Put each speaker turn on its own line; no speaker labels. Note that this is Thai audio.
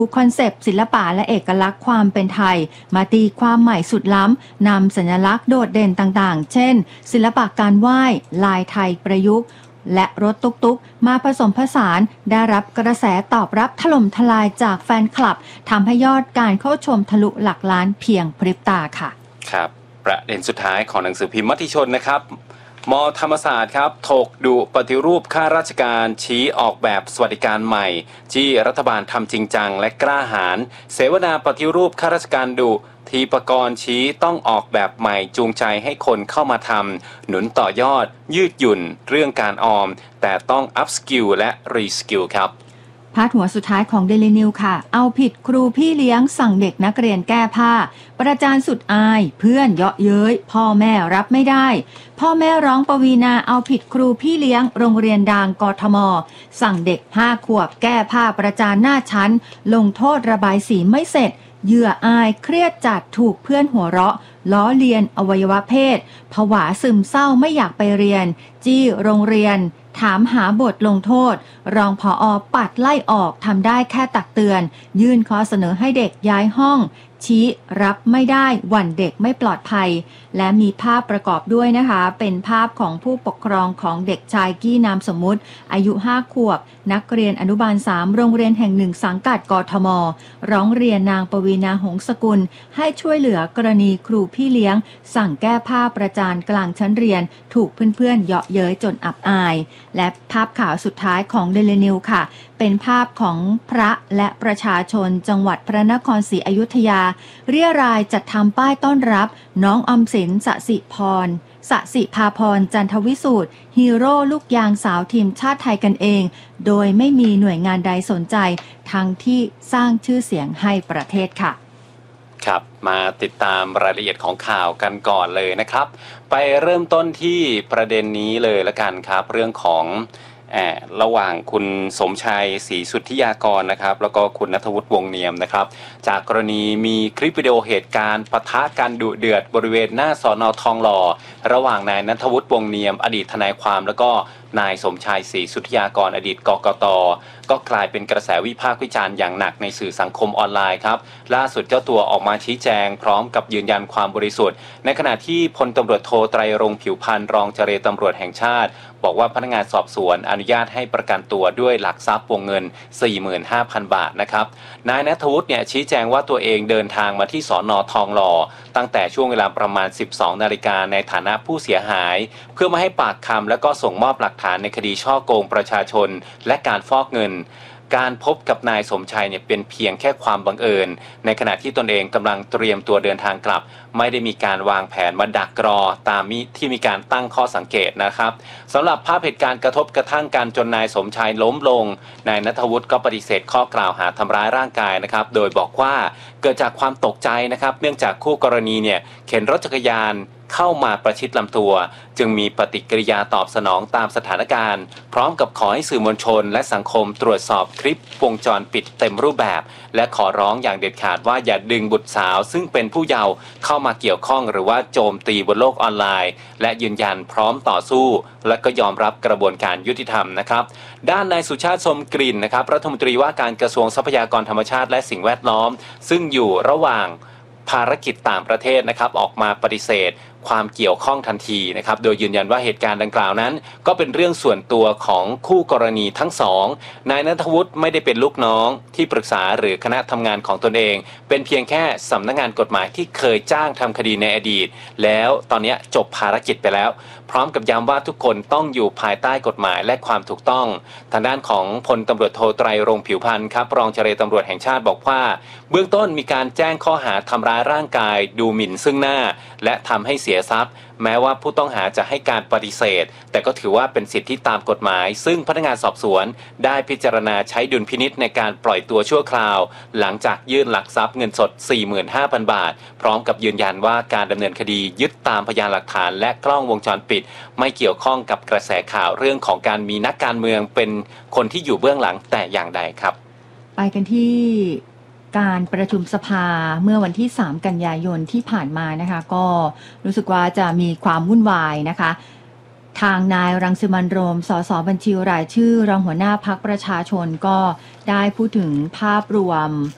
คอนเซปต์ศิลปะและเอกลักษณ์ความเป็นไทยมาตีความใหม่สุดล้ำนำสัญลักษณ์โดดเด่นต่างๆเช่นศิลปะการไหว้ลายไทยประยุกต์และรถตุ๊กๆมาผสมผสานได้รับกระแสตอบรับถล่มทลายจากแฟนคลับทำให้ยอดการเข้าชมทะลุหลักล้านเพียงพริบตาค่ะ
ครับประเด็นสุดท้ายของหนังสือพิมพ์มติชนนะครับม.ธรรมศาสตร์ครับถกดุปฏิรูปข้าราชการชี้ออกแบบสวัสดิการใหม่ที่รัฐบาลทำจริงจังและกล้าหาญเสวนาปฏิรูปข้าราชการดุทีปกรณ์ชี้ต้องออกแบบใหม่จูงใจให้คนเข้ามาทำหนุนต่อยอดยืดหยุ่นเรื่องการออมแต่ต้องอัพสกิลและรีสกิลครับ
พาดหัวสุดท้ายของเดลินิวค่ะเอาผิดครูพี่เลี้ยงสั่งเด็กนักเรียนแก้ผ้าประจานสุดอายเพื่อนเยาะเย้ยพ่อแม่รับไม่ได้พ่อแม่ร้องปวีณาเอาผิดครูพี่เลี้ยงโรงเรียนดังกทมสั่งเด็ก5 ขวบแก้ผ้าประจานหน้าชั้นลงโทษระบายสีไม่เสร็จเหยื่ออายเครียดจัดถูกเพื่อนหัวเราะล้อเลียนอวัยวะเพศผวาซึมเศร้าไม่อยากไปเรียนจี้โรงเรียนถามหาบทลงโทษรองผอ.ปัดไล่ออกทำได้แค่ตักเตือนยื่นข้อเสนอให้เด็กย้ายห้องชี้รับไม่ได้หวั่นเด็กไม่ปลอดภัยและมีภาพประกอบด้วยนะคะเป็นภาพของผู้ปกครองของเด็กชายกี้นามสมมุติอายุ5 ขวบนักเรียนอนุบาล3โรงเรียนแห่งหนึ่งสังกัดกทมร้องเรียนนางปวีณาหงสกุลให้ช่วยเหลือกรณีครูพี่เลี้ยงสั่งแก้ผ้าประจานกลางชั้นเรียนถูกเพื่อนๆเยาะเย้ยจนอับอายและภาพข่าวสุดท้ายของเดลินิวค่ะเป็นภาพของพระและประชาชนจังหวัดพระนครศรีอยุธยาเรียรายจัดทำป้ายต้อนรับน้องออมสินสสิภาพรจันทวิสูตรฮีโร่ลูกยางสาวทีมชาติไทยกันเองโดยไม่มีหน่วยงานใดสนใจทั้งที่สร้างชื่อเสียงให้ประเทศค่ะ
ครับมาติดตามรายละเอียดของข่าวกันก่อนเลยนะครับไปเริ่มต้นที่ประเด็นนี้เลยละกันครับเรื่องของระหว่างคุณสมชัยศรีสุทธิยากรนะครับแล้วก็คุณณัฐวุฒิวงศ์เนียมนะครับจากกรณีมีคลิปวิดีโอเหตุการณ์ปะทะกันดุเดือดบริเวณหน้าสน.ทองหล่อระหว่างนายณัฐวุฒิวงศ์เนียมอดีตทนายความแล้วก็นายสมชายศรีสุทธิยากรอดีตกกต.ก็กลายเป็นกระแสวิพากษ์วิจารณ์อย่างหนักในสื่อสังคมออนไลน์ครับล่าสุดเจ้าตัวออกมาชี้แจงพร้อมกับยืนยันความบริสุทธิ์ในขณะที่พลตำรวจโทไตรรงค์ผิวพรรณรองเจรตำรวจแห่งชาติบอกว่าพนักงานสอบสวนอนุญาตให้ประกันตัวด้วยหลักทรัพย์วงเงิน 45,000 บาทนะครับนายณัฐวุฒิเนี่ยชี้แจงว่าตัวเองเดินทางมาที่สน.ทองหล่อตั้งแต่ช่วงเวลาประมาณ 12 นาฬิกาในฐานะผู้เสียหายเพื่อมาให้ปากคำและก็ส่งมอบหลักฐานในคดีฉ้อโกงประชาชนและการฟอกเงินการพบกับนายสมชัยเนี่ยเป็นเพียงแค่ความบังเอิญในขณะที่ตนเองกำลังเตรียมตัวเดินทางกลับไม่ได้มีการวางแผนมาดักรอตามที่มีการตั้งข้อสังเกตนะครับสำหรับภาพเหตุการณ์กระทบกระทั่งกันจนนายสมชัยล้มลงนายณัฐวุฒิก็ปฏิเสธข้อกล่าวหาทำร้ายร่างกายนะครับโดยบอกว่าเกิดจากความตกใจนะครับเนื่องจากคู่กรณีเนี่ยเข็นรถจักรยานเข้ามาประชิดลำตัวจึงมีปฏิกิริยาตอบสนองตามสถานการณ์พร้อมกับขอให้สื่อมวลชนและสังคมตรวจสอบคลิปวงจรปิดเต็มรูปแบบและขอร้องอย่างเด็ดขาดว่าอย่าดึงบุตรสาวซึ่งเป็นผู้เยาว์เข้ามาเกี่ยวข้องหรือว่าโจมตีบนโลกออนไลน์และยืนยันพร้อมต่อสู้และก็ยอมรับกระบวนการยุติธรรมนะครับด้านนายสุชาติชมกลิ่นนะครับรัฐมนตรีว่าการกระทรวงทรัพยากรธรรมชาติและสิ่งแวดล้อมซึ่งอยู่ระหว่างภารกิจต่างประเทศนะครับออกมาปฏิเสธความเกี่ยวข้องทันทีนะครับโดยยืนยันว่าเหตุการณ์ดังกล่าวนั้นก็เป็นเรื่องส่วนตัวของคู่กรณีทั้งสองนายณัฐวุฒิไม่ได้เป็นลูกน้องที่ปรึกษาหรือคณะทำงานของตนเองเป็นเพียงแค่สำนักงานกฎหมายที่เคยจ้างทำคดีในอดีตแล้วตอนนี้จบภารกิจไปแล้วพร้อมกับย้ำว่าทุกคนต้องอยู่ภายใต้กฎหมายและความถูกต้องทางด้านของพลตำรวจโทไตรรงค์ผิวพรรณครับรองเจรตำรวจแห่งชาติบอกว่าเบื้องต้นมีการแจ้งข้อหาทำร้ายร่างกายดูหมิ่นซึ่งหน้าและทำให้เสียทรัพย์แม้ว่าผู้ต้องหาจะให้การปฏิเสธแต่ก็ถือว่าเป็นสิทธิตามกฎหมายซึ่งพนักงานสอบสวนได้พิจารณาใช้ดุลพินิจในการปล่อยตัวชั่วคราวหลังจากยื่นหลักทรัพย์เงินสด 45,000 บาทพร้อมกับยืนยันว่าการดำเนินคดียึดตามพยานหลักฐานและกล้องวงจรปิดไม่เกี่ยวข้องกับกระแสข่าวเรื่องของการมีนักการเมืองเป็นคนที่อยู่เบื้องหลังแต่อย่างใดครับ
ไปกันที่การประชุมสภาเมื่อวันที่3 กันยายนที่ผ่านมานะคะก็รู้สึกว่าจะมีความวุ่นวายนะคะทางนายรังสิมันต์โรมสสบัญชีรายชื่อรองหัวหน้าพรรคประชาชนก็ได้พูดถึงภาพรวม